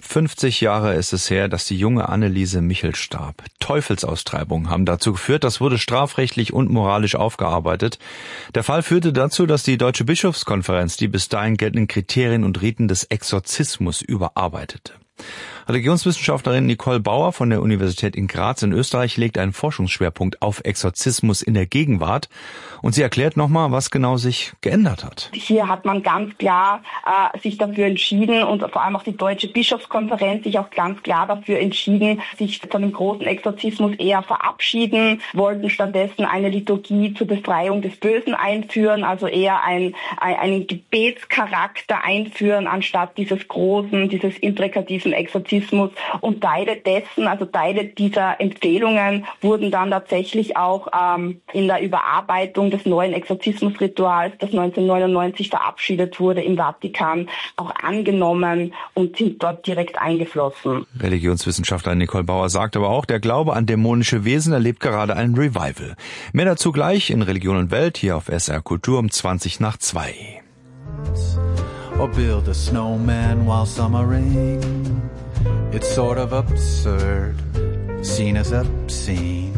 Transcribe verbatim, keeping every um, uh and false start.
fünfzig Jahre ist es her, dass die junge Anneliese Michel starb. Teufelsaustreibungen haben dazu geführt, das wurde strafrechtlich und moralisch aufgearbeitet. Der Fall führte dazu, dass die Deutsche Bischofskonferenz die bis dahin geltenden Kriterien und Riten des Exorzismus überarbeitete. Religionswissenschaftlerin Nicole Bauer von der Universität in Graz in Österreich legt einen Forschungsschwerpunkt auf Exorzismus in der Gegenwart. Und sie erklärt nochmal, was genau sich geändert hat. Hier hat man ganz klar äh, sich dafür entschieden und vor allem auch die Deutsche Bischofskonferenz sich auch ganz klar dafür entschieden, sich von dem großen Exorzismus eher verabschieden, wollten stattdessen eine Liturgie zur Befreiung des Bösen einführen, also eher ein, ein, einen Gebetscharakter einführen, anstatt dieses großen, dieses imprekativen Exorzismus. Und Teile dessen, also Teile dieser Empfehlungen wurden dann tatsächlich auch ähm, in der Überarbeitung des neuen Exorzismusrituals, das neunzehnhundertneunundneunzig verabschiedet wurde im Vatikan, auch angenommen und sind dort direkt eingeflossen. Religionswissenschaftlerin Nicole Bauer sagt aber auch, der Glaube an dämonische Wesen erlebt gerade ein Revival. Mehr dazu gleich in Religion und Welt hier auf S R Kultur um zwanzig nach zwei. Or build a snowman while summering. It's sort of absurd, seen as obscene.